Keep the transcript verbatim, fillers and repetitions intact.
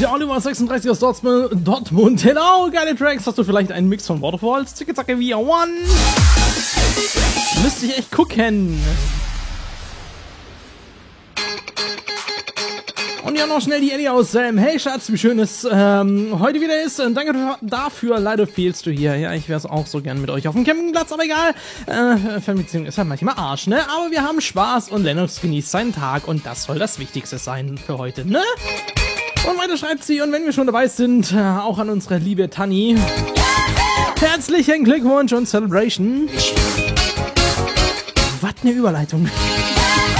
Der Oliver sechsunddreißig aus Dortmund, Dortmund. Genau, geile Tracks. Hast du vielleicht einen Mix von Waterfalls? Zicke zacke via One. Müsste ich echt gucken. Und ja, noch schnell die Ellie aus Sam. Hey Schatz, wie schön es ähm, heute wieder ist. Und danke dafür. Leider fehlst du hier. Ja, ich wäre es auch so gern mit euch auf dem Campingplatz, aber egal. Äh, Fernbeziehung ist halt manchmal Arsch, ne? Aber wir haben Spaß und Lennox genießt seinen Tag und das soll das Wichtigste sein für heute, ne? Und weiter schreibt sie, und wenn wir schon dabei sind, äh, auch an unsere liebe Tanni. Herzlichen Glückwunsch und Celebration. Was eine Überleitung.